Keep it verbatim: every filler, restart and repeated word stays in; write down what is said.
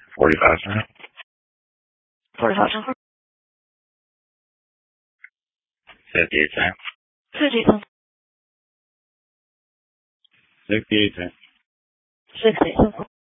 forty-five cents. forty-five cents. fifty-eight cents. fifty-eight cents. sixty-eight cents. sixty-eight cents.